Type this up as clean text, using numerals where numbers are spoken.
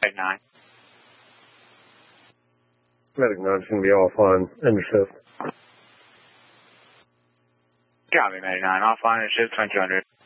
9. Medic 9's going to be offline, end of shift. Copy, Medic 9, offline, and shift 2200.